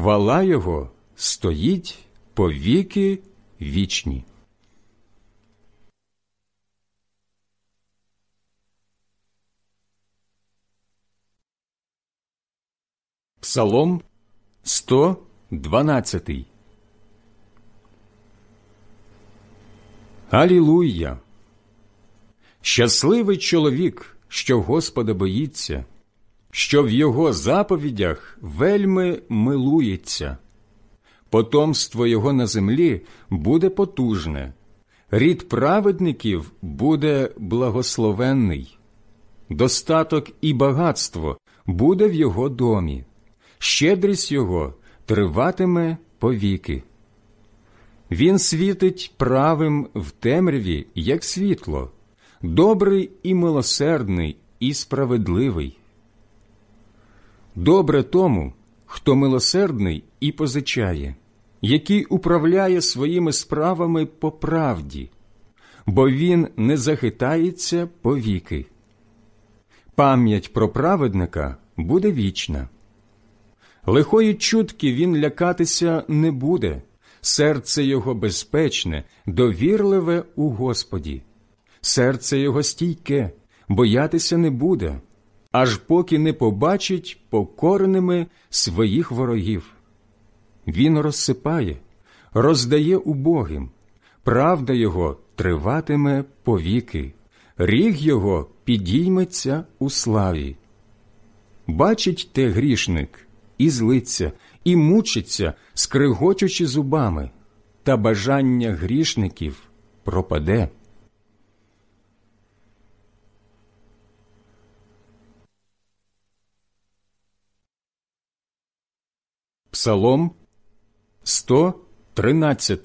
хвала Його стоїть по віки вічні. Псалом 112. Алілуя! Щасливий чоловік, що Господа боїться, що в Його заповідях вельми милується. Потомство Його на землі буде потужне, рід праведників буде благословенний. Достаток і багатство буде в Його домі, щедрість Його триватиме повіки. Він світить правим в темряві, як світло, добрий і милосердний і справедливий. Добре тому, хто милосердний і позичає, який управляє своїми справами по правді, бо він не захитається повіки. Пам'ять про праведника буде вічна. Лихої чутки він лякатися не буде, серце його безпечне, довірливе у Господі. Серце його стійке, боятися не буде, аж поки не побачить покореними своїх ворогів. Він розсипає, роздає убогим, правда його триватиме повіки, ріг його підійметься у славі. Бачить те грішник і злиться, і мучиться, скригочучи зубами, та бажання грішників пропаде. Псалом 113.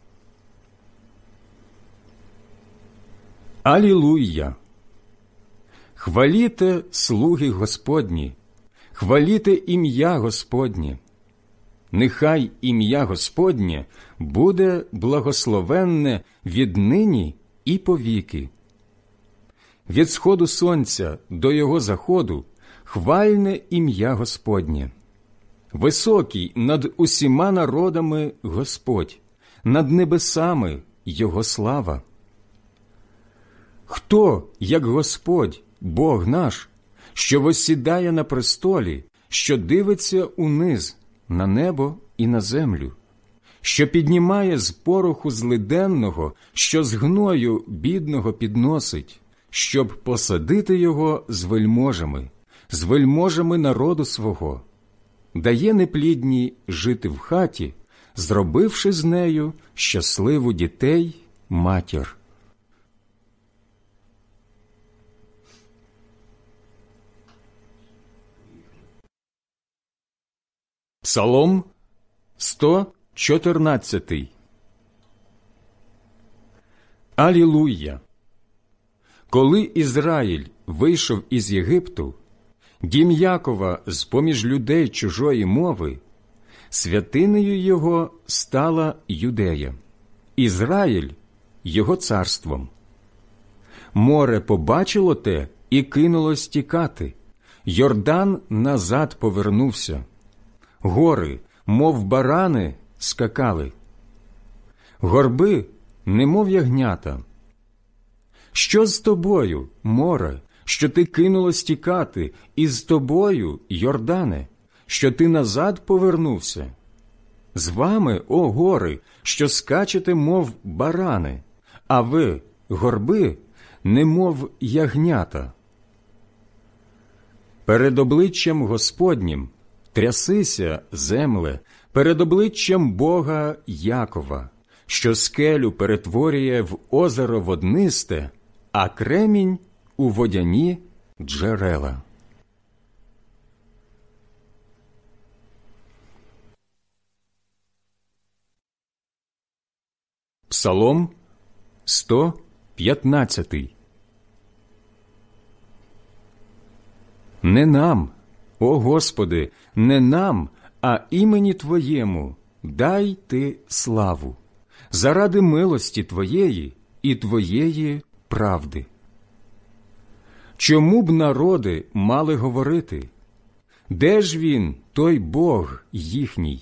Алілуя! Хваліте слуги Господні, хваліте ім'я Господнє. Нехай ім'я Господнє буде благословенне віднині і повіки. Від сходу сонця до його заходу хвальне ім'я Господнє. Високий над усіма народами Господь, над небесами Його слава. Хто, як Господь, Бог наш, що воссідає на престолі, що дивиться униз, на небо і на землю, що піднімає з пороху злиденного, що з гною бідного підносить, щоб посадити його з вельможами народу свого, дає неплідній жити в хаті, зробивши з нею щасливу дітей матір. Псалом 114. Алілуя! Коли Ізраїль вийшов із Єгипту, дім Якова з-поміж людей чужої мови, святинею його стала Юдея, Ізраїль – його царством. Море побачило те і кинулось тікати, Йордан назад повернувся. Гори, мов барани, скакали. Горби, немов ягнята. Що з тобою, море, що ти кинулось тікати, і з тобою, Йордане, що ти назад повернувся? З вами, о гори, що скачете, мов барани, а ви, горби, немов ягнята. Перед обличчям Господнім трясися, земле, перед обличчям Бога Якова, що скелю перетворює в озеро воднисте, а кремінь – у водяні джерела. Псалом 115. Не нам, о Господи, не нам, а імені Твоєму дай Ти славу, заради милості Твоєї і Твоєї правди. Чому б народи мали говорити? Де ж він, той Бог їхній?